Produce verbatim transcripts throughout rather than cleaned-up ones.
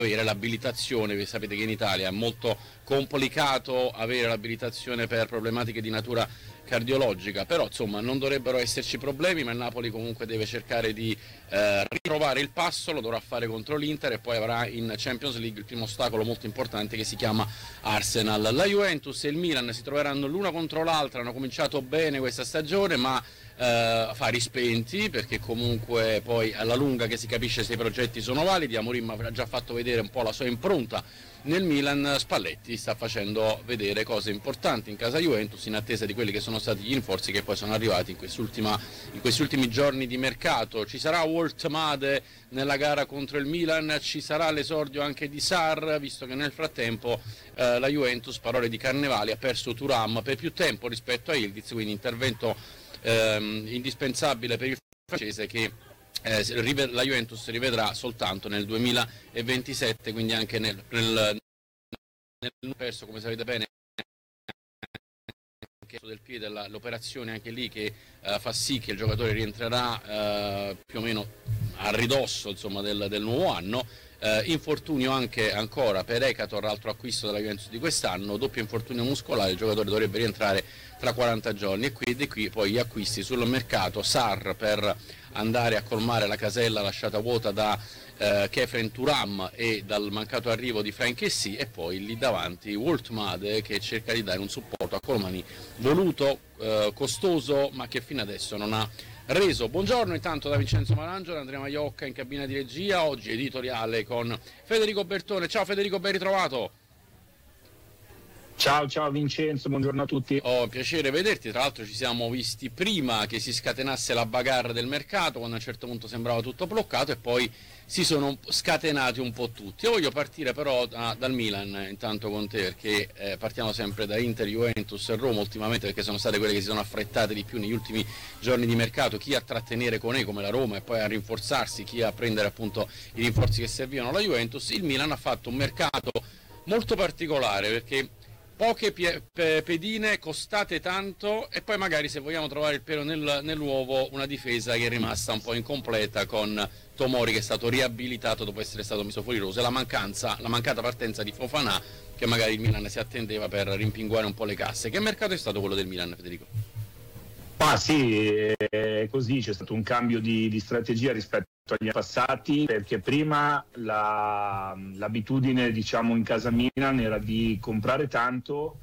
avere l'abilitazione. Vi sapete che in Italia è molto complicato avere l'abilitazione per problematiche di natura cardiologica, però insomma non dovrebbero esserci problemi, ma il Napoli comunque deve cercare di eh, ritrovare il passo, lo dovrà fare contro l'Inter e poi avrà in Champions League il primo ostacolo molto importante che si chiama Arsenal. La Juventus e il Milan si troveranno l'una contro l'altra, hanno cominciato bene questa stagione, ma Uh, fari spenti, perché comunque poi alla lunga che si capisce se i progetti sono validi. Amorim avrà già fatto vedere un po' la sua impronta nel Milan. Spalletti sta facendo vedere cose importanti in casa Juventus, in attesa di quelli che sono stati gli rinforzi che poi sono arrivati in, quest'ultima, in questi ultimi giorni di mercato. Ci sarà Walt Made nella gara contro il Milan, ci sarà l'esordio anche di Sarr, visto che nel frattempo uh, la Juventus, parole di Carnevali, ha perso Thuram per più tempo rispetto a Yildiz, quindi intervento Ehm, indispensabile per il francese che eh, la Juventus rivedrà soltanto nel duemilaventisette, quindi anche nel, nel, nel perso, come sapete bene, del piede, l'operazione anche lì che eh, fa sì che il giocatore rientrerà eh, più o meno a ridosso, insomma, del, del nuovo anno. Uh, infortunio anche ancora per Ekator, altro acquisto della Juventus di quest'anno, doppio infortunio muscolare, il giocatore dovrebbe rientrare tra quaranta giorni, e qui, di qui poi gli acquisti sul mercato: Sarr per andare a colmare la casella lasciata vuota da uh, Kefren Thuram e dal mancato arrivo di Frank Kessie, e poi lì davanti Walt Made che cerca di dare un supporto a Colmani voluto, uh, costoso, ma che fino adesso non ha reso. Buongiorno intanto da Vincenzo Marangio, da Andrea Maiocca in cabina di regia, oggi editoriale con Federico Bertone. Ciao Federico, ben ritrovato. Ciao, ciao Vincenzo, buongiorno a tutti. Oh, piacere vederti, tra l'altro ci siamo visti prima che si scatenasse la bagarre del mercato, quando a un certo punto sembrava tutto bloccato e poi si sono scatenati un po' tutti. Io voglio partire però da, dal Milan intanto con te, perché eh, partiamo sempre da Inter, Juventus e Roma ultimamente, perché sono state quelle che si sono affrettate di più negli ultimi giorni di mercato, chi a trattenere Koné come la Roma e poi a rinforzarsi, chi a prendere appunto i rinforzi che servivano alla Juventus. Il Milan ha fatto un mercato molto particolare, perché poche pie- pe- pedine costate tanto, e poi magari, se vogliamo trovare il pelo nel, nell'uovo, una difesa che è rimasta un po' incompleta con Tomori che è stato riabilitato dopo essere stato messo fuori rosa, e la mancanza, la mancata partenza di Fofana che magari il Milan si attendeva per rimpinguare un po' le casse. Che mercato è stato quello del Milan, Federico? Ah sì, è così, c'è stato un cambio di, di strategia rispetto agli anni passati, perché prima la, l'abitudine, diciamo, in casa Milan era di comprare tanto,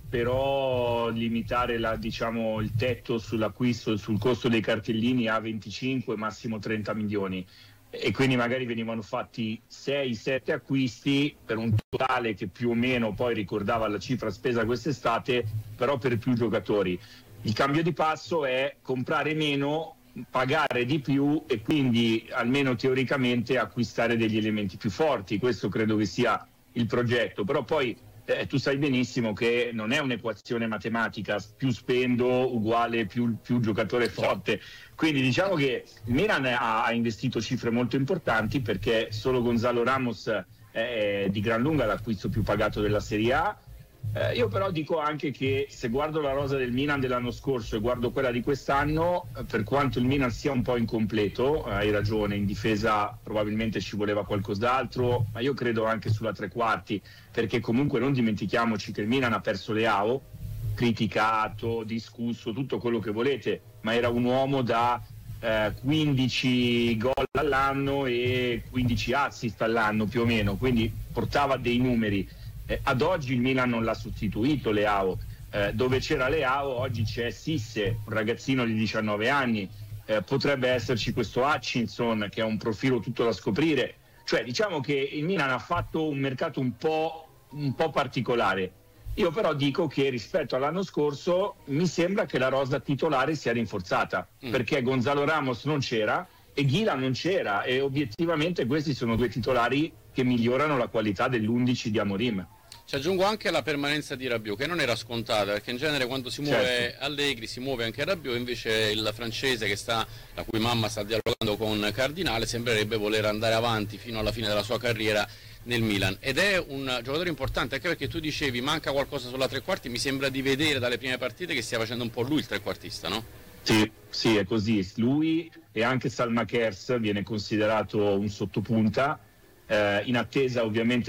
però limitare la, diciamo, il tetto sull'acquisto, sul costo dei cartellini a venticinque, massimo trenta milioni, e quindi magari venivano fatti sei sette acquisti per un totale che più o meno poi ricordava la cifra spesa quest'estate, però per più giocatori. Il cambio di passo è comprare meno, pagare di più e quindi, almeno teoricamente, acquistare degli elementi più forti. Questo credo che sia il progetto, però poi eh, tu sai benissimo che non è un'equazione matematica, più spendo uguale più, più giocatore forte. Quindi diciamo che il Milan ha, ha investito cifre molto importanti, perché solo Gonzalo Ramos è di gran lunga l'acquisto più pagato della Serie A. Eh, io però dico anche che, se guardo la rosa del Milan dell'anno scorso e guardo quella di quest'anno, eh, per quanto il Milan sia un po' incompleto, eh, hai ragione, in difesa probabilmente ci voleva qualcos'altro, ma io credo anche sulla tre quarti, perché comunque non dimentichiamoci che il Milan ha perso Leao, criticato, discusso, tutto quello che volete, ma era un uomo da eh, quindici gol all'anno e quindici assist all'anno più o meno, quindi portava dei numeri. Eh, ad oggi il Milan non l'ha sostituito Leao, eh, dove c'era Leao oggi c'è Sisse, un ragazzino di diciannove anni, eh, potrebbe esserci questo Hutchinson che ha un profilo tutto da scoprire, cioè diciamo che il Milan ha fatto un mercato un po', un po' particolare. Io però dico che rispetto all'anno scorso mi sembra che la rosa titolare sia rinforzata, mm. perché Gonzalo Ramos non c'era e Ghila non c'era, e obiettivamente questi sono due titolari che migliorano la qualità dell'undici di Amorim. Ci aggiungo anche la permanenza di Rabiot, che non era scontata, perché in genere quando si muove certo. Allegri si muove anche Rabiot, invece il francese, che sta, la cui mamma sta dialogando con Cardinale, sembrerebbe voler andare avanti fino alla fine della sua carriera nel Milan, ed è un giocatore importante, anche perché tu dicevi manca qualcosa sulla tre quarti. Mi sembra di vedere dalle prime partite che stia facendo un po' lui il trequartista, no? Sì, sì, è così. Lui e anche Salmakers viene considerato un sottopunta, eh, in attesa ovviamente